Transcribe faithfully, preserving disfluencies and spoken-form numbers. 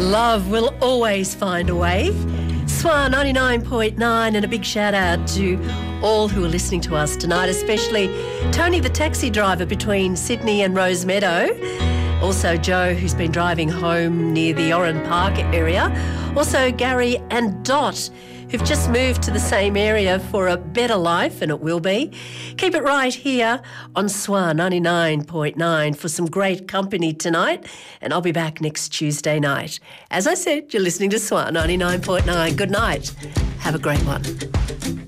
Love will always find a way. Swan ninety-nine point nine, and a big shout out to all who are listening to us tonight, especially Tony the taxi driver between Sydney and Rosemeadow. Also Joe, who's been driving home near the Oran Park area. Also Gary and Dot, who've just moved to the same area for a better life, and it will be. Keep it right here on Swan ninety-nine point nine for some great company tonight, and I'll be back next Tuesday night. As I said, you're listening to Swan ninety-nine point nine. Good night. Have a great one.